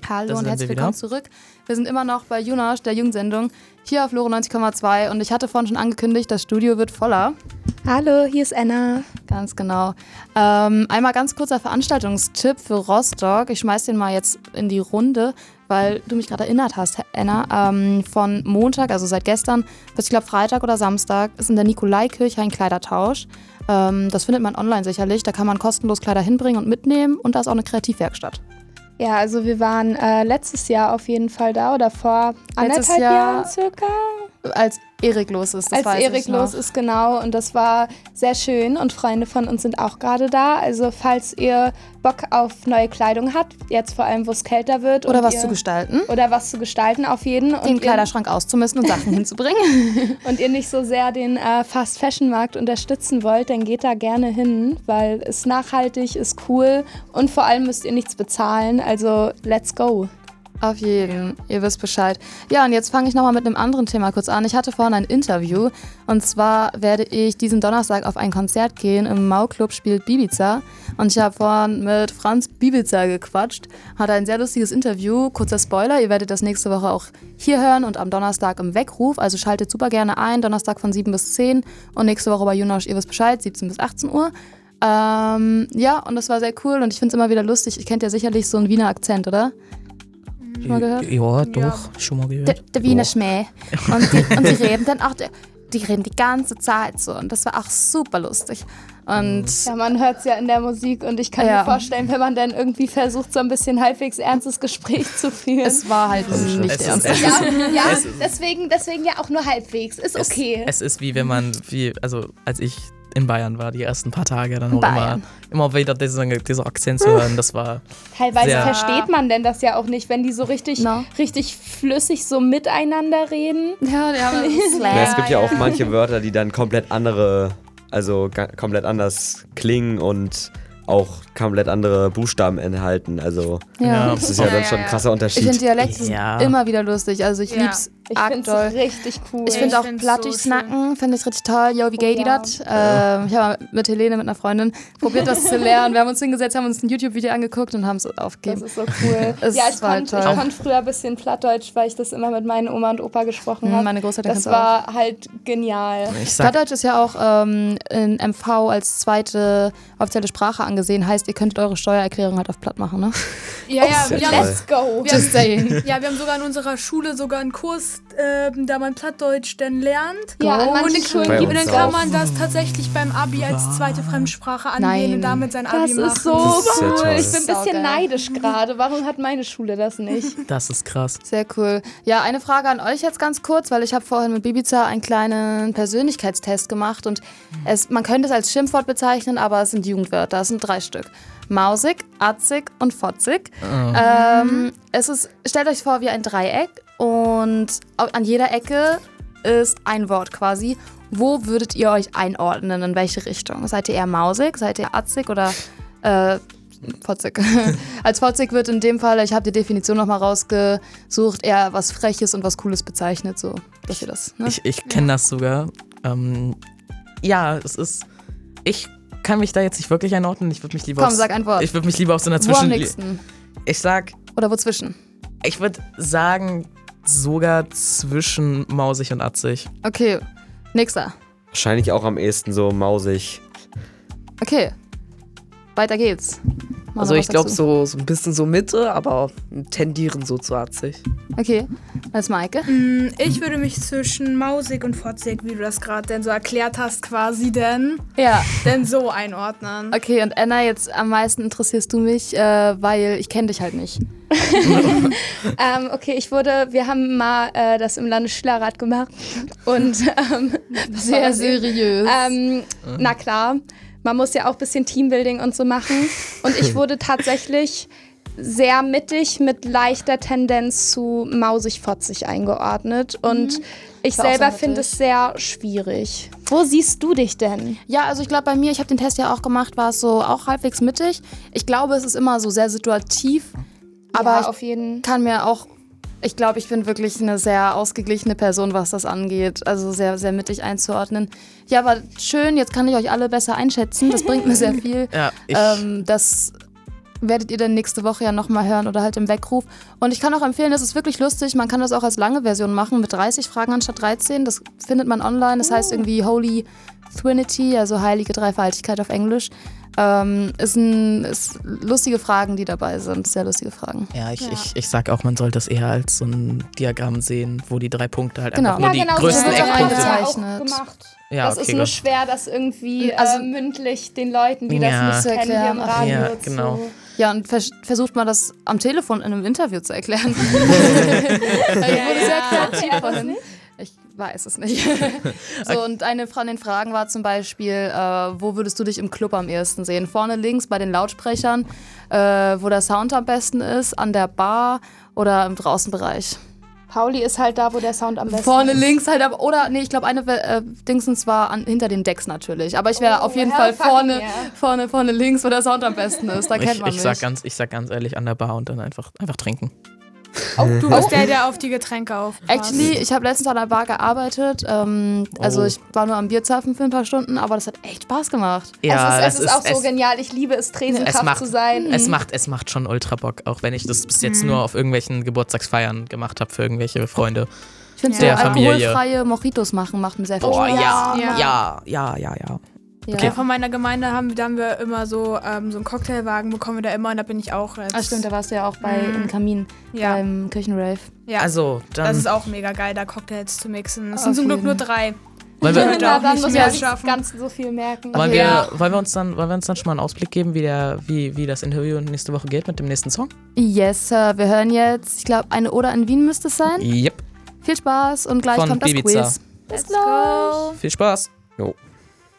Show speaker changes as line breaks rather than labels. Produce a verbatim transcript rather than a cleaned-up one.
Hallo und herzlich willkommen zurück. Wir sind immer noch bei Junosch, der Jugendsendung, hier auf Lore neunzig Komma zwei und ich hatte vorhin schon angekündigt, das Studio wird voller.
Hallo, hier ist Anna.
Ganz genau. Ähm, einmal ganz kurzer Veranstaltungstipp für Rostock. Ich schmeiß den mal jetzt in die Runde, weil du mich gerade erinnert hast, Anna. Ähm, von Montag, also seit gestern, bis ich glaube Freitag oder Samstag, ist in der Nikolaikirche ein Kleidertausch. Ähm, das findet man online sicherlich. Da kann man kostenlos Kleider hinbringen und mitnehmen und da ist auch eine Kreativwerkstatt.
Ja, also wir waren äh, letztes Jahr auf jeden Fall da oder vor anderthalb
Jahr,
Jahren circa.
Als Erik los ist, das
Als
weiß
Erik
ich noch.
los ist, genau. Und das war sehr schön und Freunde von uns sind auch gerade da. Also falls ihr Bock auf neue Kleidung habt, jetzt vor allem, wo es kälter wird.
Oder
und
was
ihr,
zu gestalten.
Oder was zu gestalten, auf jeden.
Den
und
Kleiderschrank ihr, auszumisten und Sachen hinzubringen.
Und ihr nicht so sehr den äh, Fast-Fashion-Markt unterstützen wollt, dann geht da gerne hin, weil es nachhaltig, ist cool und vor allem müsst ihr nichts bezahlen. Also let's go.
Auf jeden, ihr wisst Bescheid. Ja, und jetzt fange ich nochmal mit einem anderen Thema kurz an. Ich hatte vorhin ein Interview und zwar werde ich diesen Donnerstag auf ein Konzert gehen. Im Mau-Club spielt Bibiza und ich habe vorhin mit Franz Bibiza gequatscht. Hatte ein sehr lustiges Interview. Kurzer Spoiler, ihr werdet das nächste Woche auch hier hören und am Donnerstag im Weckruf. Also schaltet super gerne ein, Donnerstag von sieben bis zehn und nächste Woche bei Junosch, ihr wisst Bescheid, siebzehn bis achtzehn Uhr. Ähm, ja, und das war sehr cool und ich finde es immer wieder lustig. Ihr kennt ja sicherlich so einen Wiener Akzent, oder? Schon mal gehört?
Ja, doch, ja. schon mal gehört.
Der, der Wiener Schmäh. Und die, und die reden dann auch, die reden die ganze Zeit so. Und das war auch super lustig. Und
ja, man hört es ja in der Musik und ich kann ja. mir vorstellen, wenn man dann irgendwie versucht, so ein bisschen halbwegs ernstes Gespräch zu führen.
Es war halt nicht
es
ernst.
Ist,
ja, ja deswegen, deswegen ja auch nur halbwegs. Ist okay.
Es, es ist wie wenn man, wie, also als ich in Bayern war, die ersten paar Tage, dann auch immer, immer wieder dieser, dieser Akzent zu hören, das war
teilweise
sehr
versteht man denn das ja auch nicht, wenn die so richtig, no. richtig flüssig so miteinander reden.
Ja, ja, aber
ja, es gibt ja auch manche Wörter, die dann komplett andere, also komplett anders klingen und auch komplett andere Buchstaben enthalten. Also
ja.
das ist ja, ja dann schon ein krasser Unterschied.
Ich finde Dialekt
ja.
immer wieder lustig. Also ich ja. lieb's
ich
arg doll.
richtig cool.
Ich finde auch plattig so snacken, finde ich richtig toll. Yo, wie geht die das? Ähm, ich habe mit Helene, mit einer Freundin, probiert das zu lernen. Wir haben uns hingesetzt, haben uns ein YouTube-Video angeguckt und haben es aufgegeben.
Das ist so cool. ja, ich konnte konnt früher ein bisschen Plattdeutsch, weil ich das immer mit meinen Oma und Opa gesprochen habe.
Mhm, meine Großeltern
Das war auch. halt genial.
Plattdeutsch ist ja auch ähm, in M V als zweite offizielle Sprache angesehen. Heißt, ihr könntet eure Steuererklärung halt auf Platt machen, ne?
Ja, ja,
oh, ja let's go.
Wir Just saying. Ja, wir haben sogar in unserer Schule sogar einen Kurs, äh, da man Plattdeutsch dann lernt.
Ja, an manchen
und,
Schulen
und dann kann man das tatsächlich beim Abi als zweite Fremdsprache angehen
Nein.
und damit sein Abi
das
machen.
Ist so das ist
cool.
Ich bin ein bisschen neidisch gerade. Warum hat meine Schule das nicht?
Das ist krass.
Sehr cool. Ja, eine Frage an euch jetzt ganz kurz, weil ich habe vorhin mit Bibiza einen kleinen Persönlichkeitstest gemacht und es, man könnte es als Schimpfwort bezeichnen, aber es sind Jugendwörter, es sind drei Stück. Mausig, atzig und fotzig. Oh. Ähm, es ist, stellt euch vor wie ein Dreieck und an jeder Ecke ist ein Wort quasi. Wo würdet ihr euch einordnen, in welche Richtung? Seid ihr eher mausig, seid ihr atzig oder äh, fotzig? Als fotzig wird in dem Fall, ich habe die Definition nochmal rausgesucht, eher was Freches und was Cooles bezeichnet, so, dass ihr das, ne?
Ich, ich kenne ja. das sogar. Ähm, ja, es ist, ich kann mich da jetzt nicht wirklich einordnen. Ich würde mich lieber
Komm,
aus,
sag ein Wort.
Ich würde mich lieber auf so einer
Wo
Zwischen...
am nächsten?
Ich sag...
Oder wozwischen?
Ich würde sagen, sogar zwischen mausig und atzig.
Okay, nächster.
Wahrscheinlich auch am ehesten so mausig.
Okay, weiter geht's. Mal
also ich glaube so, so ein bisschen so Mitte, aber tendieren so zu atzig.
Okay, als Maike?
Ich würde mich zwischen mausig und fotzig, wie du das gerade denn so erklärt hast, quasi denn,
ja.
denn so einordnen.
Okay, und Anna, jetzt am meisten interessierst du mich, äh, weil ich kenne dich halt nicht.
ähm, okay, ich wurde, wir haben mal äh, das im Landesschülerrat gemacht und ähm,
sehr seriös.
Ähm, na klar. Man muss ja auch ein bisschen Teambuilding und so machen. Und ich wurde tatsächlich sehr mittig mit leichter Tendenz zu mausig-fotzig eingeordnet. Und mhm. ich selber finde es sehr schwierig. Wo siehst du dich denn?
Ja, also ich glaube bei mir, ich habe den Test ja auch gemacht, war es so auch halbwegs mittig. Ich glaube, es ist immer so sehr situativ. Aber
ja,
ich
auf jeden
kann mir auch, ich glaube, ich bin wirklich eine sehr ausgeglichene Person, was das angeht. Also sehr, sehr mittig einzuordnen. Ja, aber schön, jetzt kann ich euch alle besser einschätzen. Das bringt mir sehr viel.
Ja, ich
ähm, das werdet ihr dann nächste Woche ja nochmal hören oder halt im Weckruf. Und ich kann auch empfehlen, das ist wirklich lustig, man kann das auch als lange Version machen mit dreißig Fragen anstatt dreizehn. Das findet man online, das heißt irgendwie Holy Trinity, also heilige Dreifaltigkeit auf Englisch. Ähm, ist, ein, ist lustige Fragen, die dabei sind, sehr lustige Fragen.
Ja, ich,
Ja.
ich, ich sag auch, man sollte es eher als so ein Diagramm sehen, wo die drei Punkte halt
Genau.
einfach nur
Ja,
die
genau,
größten
so wird auch
Eckpunkte
ja
sind.
auch
gezeichnet.
gemacht.
Ja,
das
okay,
ist nur
gut.
schwer, das irgendwie
Also-
äh, mündlich den Leuten, die
Ja.
das
Zu
nicht kennen, hier
erklären,
im
okay.
Radio
Ja, genau.
zu...
Ja, und vers versucht mal das am Telefon in einem Interview zu erklären. Ich wurde sehr kreativ vorhin. Ich weiß es nicht. So, und eine von den Fragen war zum Beispiel, äh, wo würdest du dich im Club am ehesten sehen? Vorne links bei den Lautsprechern, äh, wo der Sound am besten ist, an der Bar oder im Draußenbereich?
Pauli ist halt da, wo der Sound am besten
Vorne
ist.
links halt, aber, oder, nee, ich glaube, eine äh, Dingsens war an, hinter den Decks natürlich. Aber ich wäre
Oh,
auf jeden
hell
Fall
fucking
vorne,
yeah.
vorne, vorne links, wo der Sound am besten ist. Da kennt
Ich,
man
ich,
mich.
sag ganz, ich sag ganz ehrlich, an der Bar und dann einfach, einfach trinken.
Du bist der, der auf die Getränke aufpasst.
Actually, ich habe letztens an der Bar gearbeitet. Ähm, Also
Oh.
ich war nur am Bierzapfen für ein paar Stunden, aber das hat echt Spaß gemacht.
Ja,
es ist, es
das
ist auch so
es,
genial. Ich liebe es, Tresenkraft
es macht,
zu sein.
Es macht, es macht schon ultra Bock, auch wenn ich das bis jetzt nur auf irgendwelchen Geburtstagsfeiern gemacht habe für irgendwelche Freunde.
Ich finde
Der
so
Familie.
alkoholfreie Mojitos machen macht mir sehr viel
Boah,
Spaß.
ja,
Ja.
ja, ja, ja, ja.
Ja.
Ja, von meiner Gemeinde haben, da haben wir immer so, ähm, so einen Cocktailwagen bekommen wir da immer und da bin ich auch jetzt.
Ah, stimmt, da warst du ja auch bei
Mhm.
im Kamin
Ja.
beim Küchenrave.
Ja,
Also, dann
das ist auch mega geil, da Cocktails zu mixen. Es
Auf
sind zum Glück
jeden.
nur drei.
wollen wir,
Würde
Na,
auch
dann
nicht
muss
mehr
man sich
schaffen.
ganz so viel merken.
wollen,
Ja.
wir, wollen, wir uns dann, wollen wir uns dann schon mal einen Ausblick geben, wie, der, wie, wie das Interview nächste Woche geht mit dem nächsten Song?
Yes, Sir. Wir hören jetzt, ich glaube, eine Oder in Wien müsste es sein.
Yep.
Viel Spaß und gleich
Von
kommt das
Bibiza.
Quiz.
Let's go.
Viel Spaß.
Jo.